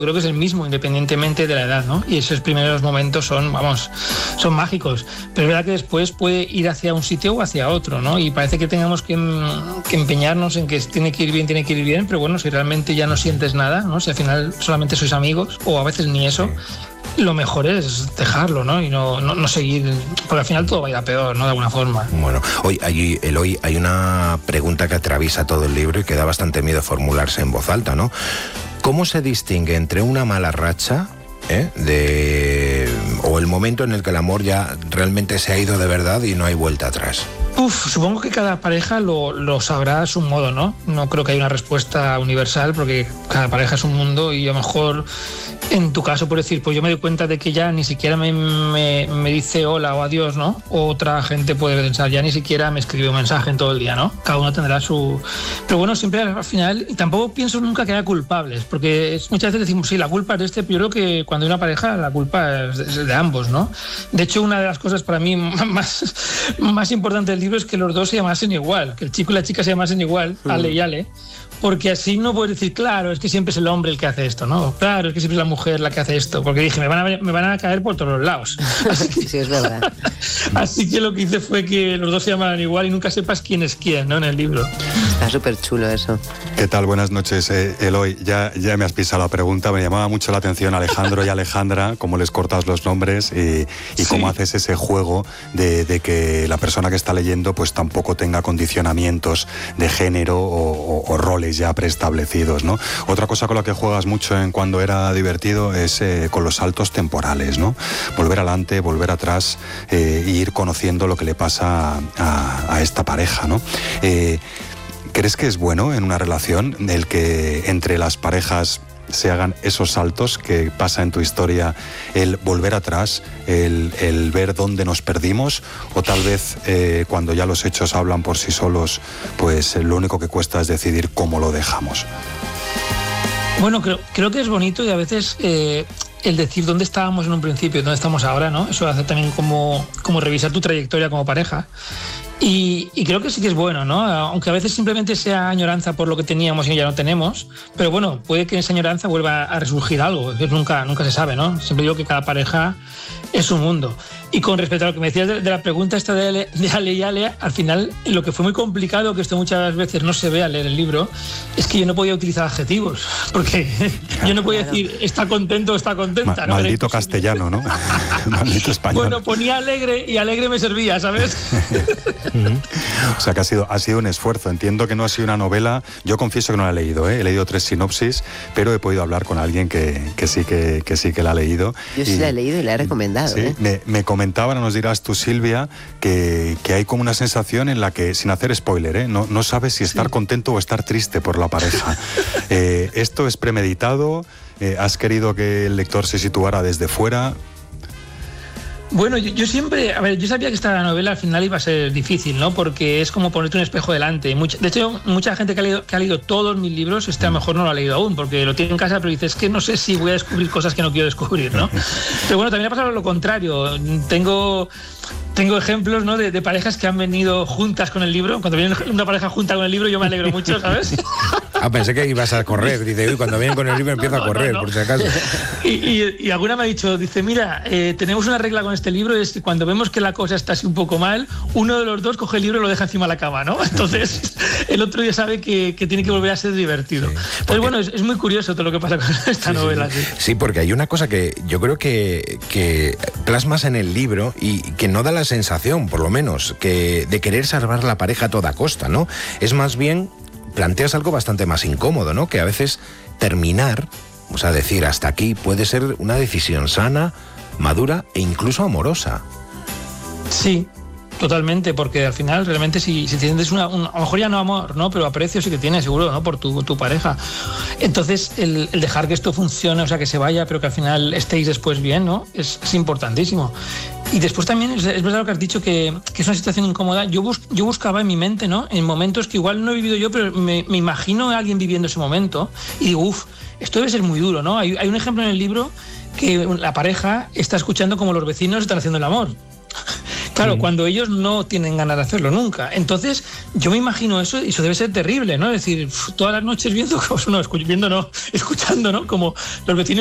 creo que es el mismo, independientemente de la edad, ¿no? Y esos primeros momentos son mágicos. Pero es verdad que después puede ir hacia un sitio o hacia otro, ¿no? Y parece que tengamos que empeñarnos en que tiene que ir bien, pero bueno, si realmente ya no sientes nada, ¿no? Si al final solamente sois amigos, o a veces ni eso, lo mejor es dejarlo, ¿no? Y no seguir, porque al final todo va a ir a peor, ¿no? De alguna forma. Bueno, Eloy, hay una pregunta que atraviesa todo el libro y que da bastante miedo formularse en voz alta, ¿no? ¿Cómo se distingue entre una mala racha o el momento en el que el amor ya realmente se ha ido de verdad y no hay vuelta atrás? Supongo que cada pareja lo sabrá a su modo, ¿no? No creo que haya una respuesta universal, porque cada pareja es un mundo y a lo mejor en tu caso, por decir, pues yo me doy cuenta de que ya ni siquiera me dice hola o adiós, ¿no? Otra gente puede pensar, ya ni siquiera me escribe un mensaje en todo el día, ¿no? Cada uno tendrá su... Pero bueno, siempre al final, y tampoco pienso nunca que haya culpables, porque muchas veces decimos, sí, la culpa es de este, pero yo creo que cuando hay una pareja, la culpa es de ambos, ¿no? De hecho, una de las cosas para mí más importantes del libro es que los dos se llamasen igual, que el chico y la chica se llamasen igual, Ale y Ale, porque así no puedes decir, claro, es que siempre es el hombre el que hace esto, ¿no? Claro, es que siempre es la mujer la que hace esto, porque dije, me van a caer por todos los lados. Sí, es verdad. Así que lo que hice fue que los dos se llamaran igual y nunca sepas quién es quién, ¿no? En el libro. Está súper chulo eso. ¿Qué tal? Buenas noches, Eloy. Ya me has pisado la pregunta. Me llamaba mucho la atención Alejandro y Alejandra, cómo les cortas los nombres y sí, cómo haces ese juego de que la persona que está leyendo pues tampoco tenga condicionamientos de género o roles ya preestablecidos, ¿no? Otra cosa con la que juegas mucho en Cuando era divertido es con los saltos temporales, ¿no? Volver adelante, volver atrás e ir conociendo lo que le pasa a esta pareja, ¿no? ¿Crees que es bueno en una relación el que entre las parejas se hagan esos saltos que pasa en tu historia, el volver atrás, el ver dónde nos perdimos, o tal vez cuando ya los hechos hablan por sí solos, pues lo único que cuesta es decidir cómo lo dejamos? Bueno, creo que es bonito y a veces el decir dónde estábamos en un principio y dónde estamos ahora, ¿no? Eso hace también como revisar tu trayectoria como pareja. Y creo que sí que es bueno, ¿no? Aunque a veces simplemente sea añoranza por lo que teníamos y ya no tenemos, pero bueno, puede que en esa añoranza vuelva a resurgir algo, nunca se sabe, ¿no? Siempre digo que cada pareja es un mundo. Y con respecto a lo que me decías de la pregunta esta de Ale y Ale, al final lo que fue muy complicado, que esto muchas veces no se ve al leer el libro, es que yo no podía utilizar adjetivos, porque yo no podía decir está contento o está contenta. Maldito castellano, ¿no? Maldito español. Bueno, ponía alegre y alegre me servía, ¿sabes? O sea que ha sido un esfuerzo. Entiendo que no ha sido una novela. Yo confieso que no la he leído, ¿eh? He leído 3 sinopsis, pero he podido hablar con alguien que sí que la ha leído. Yo sí la he leído y la he recomendado. Sí, me comentaban, nos dirás tú, Silvia, que hay como una sensación en la que, sin hacer spoiler, no sabes si estar contento o estar triste por la pareja. ¿Esto es premeditado? ¿Has querido que el lector se situara desde fuera? Bueno, yo siempre, yo sabía que esta novela al final iba a ser difícil, ¿no? Porque es como ponerte un espejo delante. De hecho, mucha gente que ha leído todos mis libros, a lo mejor no lo ha leído aún, porque lo tiene en casa, pero dice, es que no sé si voy a descubrir cosas que no quiero descubrir, ¿no? Pero bueno, también ha pasado lo contrario. Tengo ejemplos, ¿no? de parejas que han venido juntas con el libro. Cuando viene una pareja junta con el libro, yo me alegro mucho, ¿sabes? Pensé que ibas a correr. Dice, uy, cuando vienen con el libro empiezo a correr, por si acaso. Y alguna me ha dicho, dice, mira, tenemos una regla con este libro, es que cuando vemos que la cosa está así un poco mal, uno de los dos coge el libro y lo deja encima de la cama, ¿no? Entonces, el otro ya sabe que tiene que volver a ser divertido. Sí, entonces, bueno, es muy curioso todo lo que pasa con esta novela. Sí, porque hay una cosa que yo creo que plasmas en el libro y que no da la sensación, por lo menos, que de querer salvar la pareja a toda costa, ¿no? Es más bien, planteas algo bastante más incómodo, ¿no? Que a veces terminar, o sea, decir hasta aquí, puede ser una decisión sana, madura e incluso amorosa. Sí, totalmente, porque al final realmente si tienes a lo mejor ya no amor, ¿no? Pero aprecio sí que tienes, seguro, ¿no? Por tu pareja. Entonces, el dejar que esto funcione, o sea, que se vaya, pero que al final estéis después bien, ¿no? Es importantísimo. Y después también es verdad lo que has dicho, que es una situación incómoda. Yo buscaba en mi mente, ¿no? En momentos que igual no he vivido yo, pero me imagino a alguien viviendo ese momento y digo, esto debe ser muy duro, ¿no? Hay un ejemplo en el libro que la pareja está escuchando como los vecinos están haciendo el amor. Claro, cuando ellos no tienen ganas de hacerlo nunca. Entonces, yo me imagino eso, y eso debe ser terrible, ¿no? Es decir, todas las noches viendo, escuchando, ¿no? Como los vecinos